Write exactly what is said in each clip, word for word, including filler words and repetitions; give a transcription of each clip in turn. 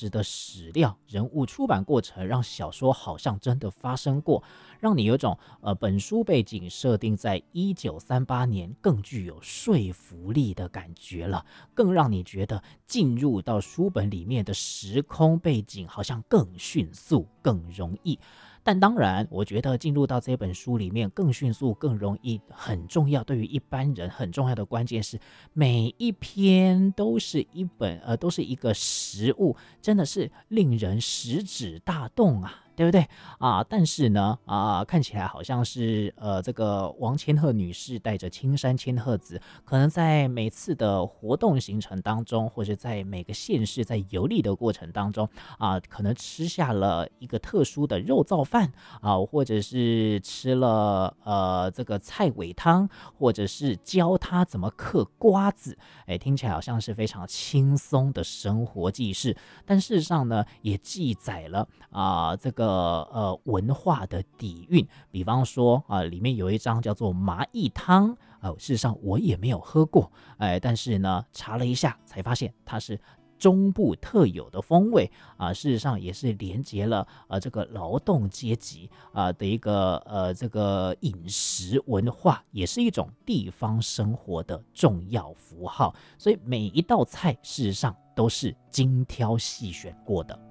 实的史料、人物出版过程，让小说好像真的发生过，让你有种呃本书背景设定在一九三八年更具有说服力的感觉了，更让你觉得进入到书本里面的时空背景好像更迅速、更容易。但当然，我觉得进入到这本书里面更迅速、更容易，很重要。对于一般人很重要的关键是，每一篇都是一本呃，都是一个实物，真的是令人食指大动啊。对不对啊？但是呢，啊，看起来好像是呃，这个王千鹤女士带着青山千鹤子，可能在每次的活动行程当中，或者在每个县市在游历的过程当中啊，可能吃下了一个特殊的肉燥饭啊，或者是吃了呃这个菜尾汤，或者是教他怎么嗑瓜子，哎，听起来好像是非常轻松的生活记事，但事实上呢，也记载了啊这个。呃，文化的底蕴，比方说啊、呃，里面有一章叫做麻薏汤，呃，事实上我也没有喝过，哎，但是呢，查了一下才发现它是中部特有的风味啊、呃，事实上也是连接了呃这个劳动阶级啊、呃、的一个呃这个饮食文化，也是一种地方生活的重要符号，所以每一道菜事实上都是精挑细选过的。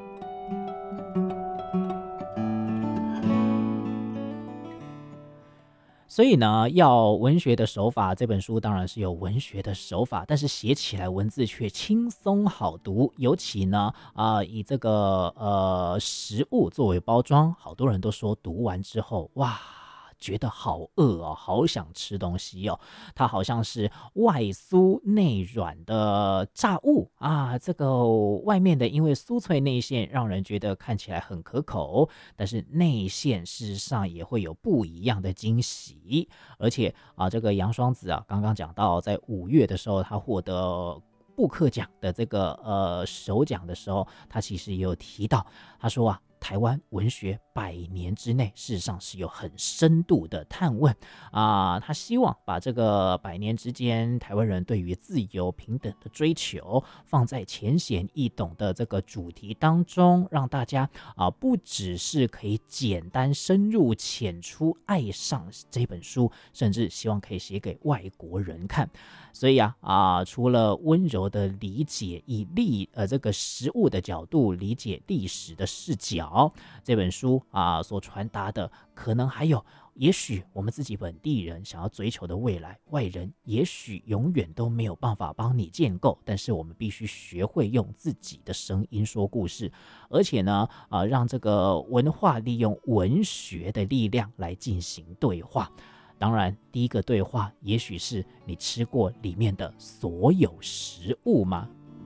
所以呢，要文学的手法，这本书当然是有文学的手法，但是写起来文字却轻松好读。尤其呢，啊、呃，以这个呃食物作为包装，好多人都说读完之后，哇，觉得好饿哦，好想吃东西哦。它好像是外酥内软的炸物啊，这个外面的因为酥脆内馅让人觉得看起来很可口，但是内馅事实上也会有不一样的惊喜。而且啊，这个杨双子啊，刚刚讲到在五月的时候，他获得布克奖的这个呃首奖的时候，他其实也有提到，他说啊，台湾文学百年之内，事实上是有很深度的探问啊、呃。他希望把这个百年之间台湾人对于自由平等的追求，放在浅显易懂的这个主题当中，让大家啊、呃，不只是可以简单深入浅出爱上这本书，甚至希望可以写给外国人看。所以啊啊、呃，除了温柔的理解，以历呃这个实物的角度理解历史的视角，这本书啊、呃、所传达的，可能还有，也许我们自己本地人想要追求的未来，外人也许永远都没有办法帮你建构，但是我们必须学会用自己的声音说故事，而且呢，啊、呃，让这个文化利用文学的力量来进行对话。当然，第一个对话也许是你吃过里面的所有食物吗？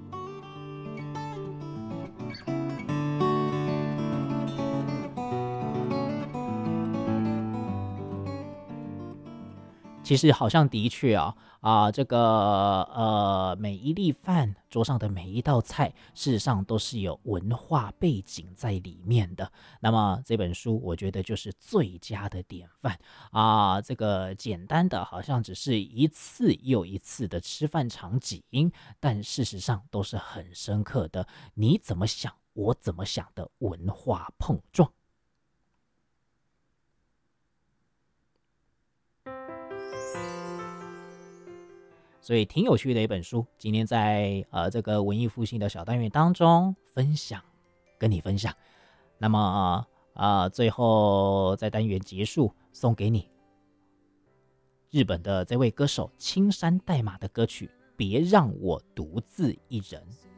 其实好像的确啊啊，这个呃每一粒饭桌上的每一道菜，事实上都是有文化背景在里面的。那么这本书，我觉得就是最佳的典范啊。这个简单的，好像只是一次又一次的吃饭场景，但事实上都是很深刻的。你怎么想，我怎么想的文化碰撞。所以挺有趣的一本书，今天在呃这个文艺复兴的小单元当中分享，跟你分享。那么啊、呃，最后在单元结束，送给你日本的这位歌手青山代码的歌曲《别让我独自一人》。